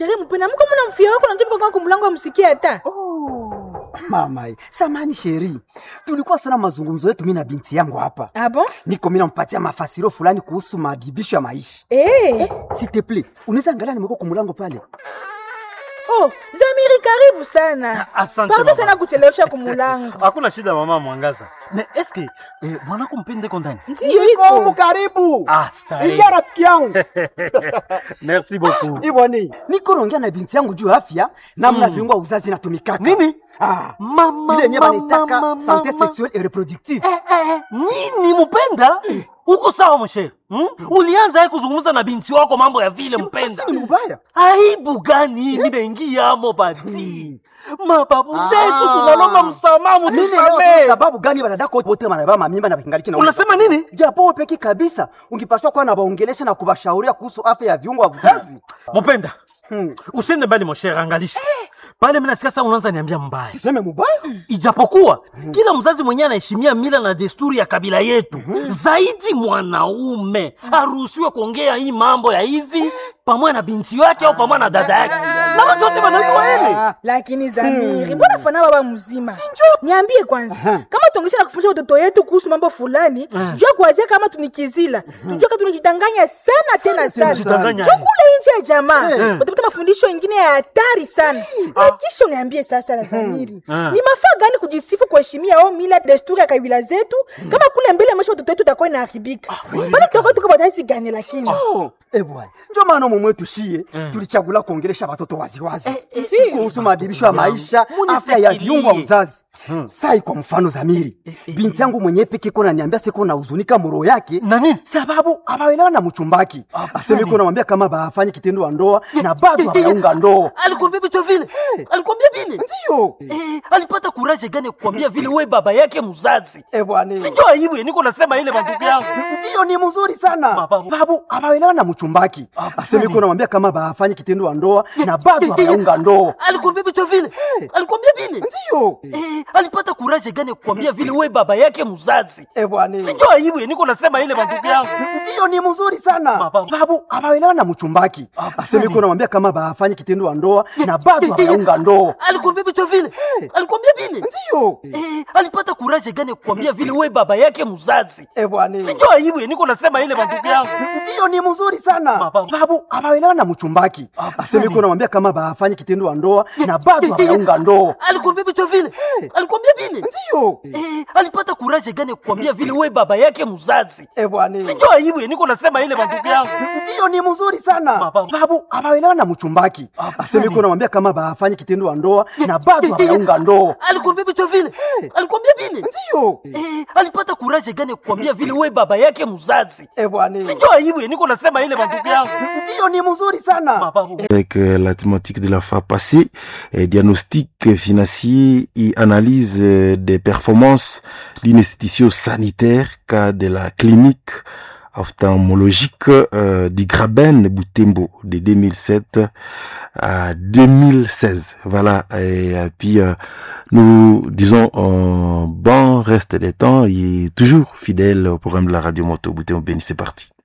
Sherehe mpenda mko mna mfia wako na njopo kwa mlango amsikie hata. Mama, samani sheri. Tulikuwa sana mazungumzo yetu mimi na binti yangu hapa. Abo? Niko mimi nampatia mafasiro fulani kuhusu madibisho ya maisha. S'il te plaît, unaweza angalia nimekuwa kwa mlango pale. Oh, Zamiri karibu sana. Asante. Pardon sana kuchelewesha kumulango. Hakuna shida mama Mwangaza. Na eske mwanako mpende kondani? Ndiyo Iko karibu. Stari. Ingia rafiki yangu. Merci beaucoup. Iboni, niko naongea na binti yangu juu afya namna viungo uzazi inatumikaka. Nini? Mama. Ile nyama nitaka santé sexuelle et reproductive. Nini mpenda? Uko sawa mshere? Ulianza kuzungumza na binti wako mambo ya vile mpenda. Ni mbaya. Aibu gani mimi naingia amo bati? Mababu zetu tunalomba msamaha mtusamee. Sababu gani wanadako wote wanabeba mimba na kingaliki na unasema nini? Japo peki kabisa ungepaswa kuwa na waongelesha na kubashauria kuhusu afya ya viungo vya uzazi. Mpenda. Usiende mbali mshere, angalisha. Pale mimi nasikia sasa unaanza niambia mbaya. Siseme mbaya. Ijapokuwa kila mzazi mwenyewe anaheshimia mila na desturi ya kabila yetu. Zaidi mwanaume haruhusiwi kuongea hii mambo ya hivi pamoja na binti yake au pamoja na dada yake. Na watu wote wanajua hili. Lakini Zamiri, mbona fana baba mzima? Niambie kwanza, kama tuongesha na kufundisha watoto wetu kuhusu mambo fulani, jua kuanzia kama tunikizila. Tujue kama tunajidanganya sana tena sana. Chukula nje ya jamaa. Utapata mafundisho mengine ya hatari sana. Na kisha uniambie sasa la Zamiri. Ni mafaa gani kujisifu kuheshimia au mila desturi ya kabila zetu kama kule mbele maisha watoto wetu utakuwa inaharibika? Bado tutakuwa tuko batasi gani lakini? Bwana. Ndio maana mume tushie tulichagula kuongelesha watoto waziwazi kuhusu maadibisho ya maisha, afya ya viungo vya uzazi. Sai kwa mfano Zamiri, binti yangu mwenyewe peke yake ananiambia siko na huzunika moro yake sababu abaelewa na mchumbaki. Aseme iko namwambia kama baafanye kitendo wa ndoa na bado hayaunga ndoa. Alikwambia vitu vile? Alikwambia vile? Ndio. Alipata courage gani kukwambia vile wewe baba yake mzazi? Bwana. Sio aibu, niko nasema ile mandugu yangu. Ndio ni mzuri sana. Babu abaelewa na mchumbaki. Aseme iko namwambia kama baafanye kitendo wa ndoa na bado hayaunga ndoa. Alikwambia vitu vile? Alikwambia vile? Ndio. Alipata courage gani kukwambia vile wewe baba yake mzazi? Bwana. Sio aibu, niko nasema ile mandugu yangu. Ndio ni mzuri sana. Babu abaelewa na mchumbaki. Aseme iko namwambia kama baafanye kitendo wa ndoa na bado hayaunga ndoa. Alikwambia vitu vile? Alikwambia vile? Ndio. Alipata courage gani kukwambia vile wewe baba yake mzazi? Bwana. Sio aibu, niko nasema ile mandugu yangu. Ndio ni mzuri sana. Babu abaelewa na mchumbaki. Aseme iko namwambia kama baafanye kitendo wa ndoa na bado hayaunga ndoa. Alikwambia vitu vile? Alikwambia vile? Ndio. Alipata courage gani kukwambia vile wewe baba yake mzazi? Bwana. Sio aibu, niko nasema ile mandugu yangu. Ndio ni mzuri sana. Babu abaelewa na mchumbaki. Aseme iko namwambia kama baafanye kitendo wa ndoa na bado hayaunga ndoa. Alikwambia vitu vile? Alikwambia vile? Ndio. Alipata courage gani kukwambia vile wewe baba yake mzazi? Bwana. Sio aibu, niko nasema ile mandugu yangu. Ndio ni mzuri sana. Avec la thématique de la fois passée, diagnostic financier et analyse des performances d'une institution sanitaire, cas de la clinique ophtalmologique du Graben Butembo de 2007 à 2016. Voilà, et puis nous disons bon reste des temps et toujours fidèle au programme de la radio Moto Butembo Beni, c'est parti.